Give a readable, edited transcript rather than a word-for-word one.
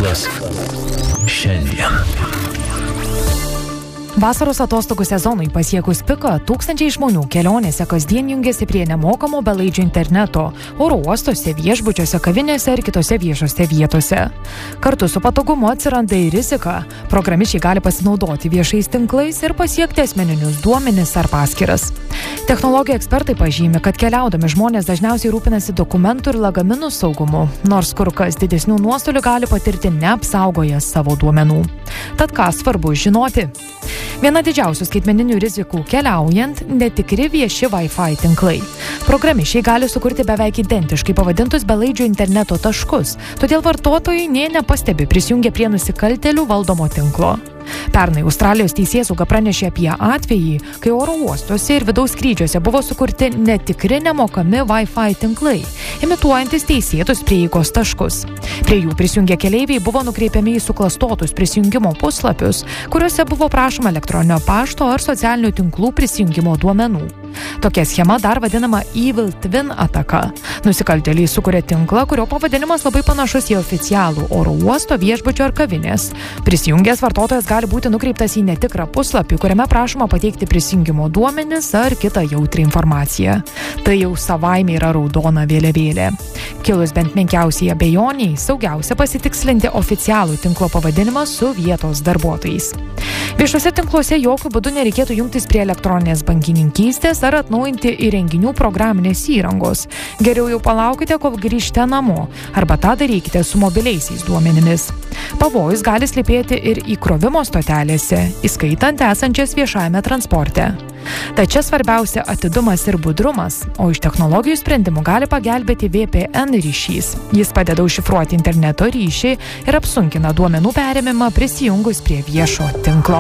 Verslas šiandien. Vasaros atostogų sezonui pasiekus piką, tūkstančiai žmonių kelionėse kasdien jungiasi prie nemokamo belaidžio interneto, oro uostuose, viešbučiuose, kavinėse ir kitose viešose vietose. Kartu su patogumu atsiranda ir rizika. Programišiai gali pasinaudoti viešais tinklais ir pasiekti asmeninius duomenis ar paskyras. Technologijų ekspertai pažymi, kad keliaudami žmonės dažniausiai rūpinasi dokumentų ir lagaminų saugumu, nors kur kas didesnių nuostolių gali patirti neapsaugoję savo duomenų. Tad ką svarbu žinoti? Viena didžiausių skaitmeninių rizikų keliaujant – netikri vieši Wi-Fi tinklai. Programišiai gali sukurti beveik identiškai pavadintus belaidžio interneto taškus, todėl vartotojai nė nepastebi prisijungę prie nusikaltėlių valdomo tinklo. Pernai Australijos teisėsauga pranešė apie atvejį, kai oro uostuose ir vidaus skrydžiuose buvo sukurti netikri nemokami Wi-Fi tinklai, imituojantis teisėtus prieigos taškus. Prie jų prisijungę keleiviai buvo nukreipiami į suklastotus prisijungimo puslapius, kuriuose buvo prašoma elektroninio pašto ar socialinių tinklų prisijungimo duomenų. Tokia schema dar vadinama Evil Twin ataka. Nusikaltėliai sukuria tinklą, kurio pavadinimas labai panašus į oficialų oro uosto, viešbučio ar kavinės. Prisijungęs vartotojas gali būti nukreiptas į netikrą puslapį, kuriame prašoma pateikti prisijungimo duomenis ar kitą jautrią informaciją. Tai jau savaime yra raudona vėliavėlė. Kilus bent menkiausiai abejoniai, saugiausia pasitikslinti oficialų tinklo pavadinimą su vietos darbuotojais. Viešuose tinkluose jokių būdų nereikėtų jungtis prie elektroninės bankininkystės ar atnaujinti įrenginių programinės įrangos. Geriau jau palaukite, kol grįžte namo, arba tą darykite su mobiliaisiais duomenimis. Pavojus gali slypėti ir įkrovimo stotelėse, įskaitant esančias viešajame transporte. Tad čia svarbiausia atidumas ir budrumas, o iš technologijų sprendimų gali pagelbėti VPN ryšys. Jis padeda užšifruoti interneto ryšį ir apsunkina duomenų perėmimą prisijungus prie viešo tinklo.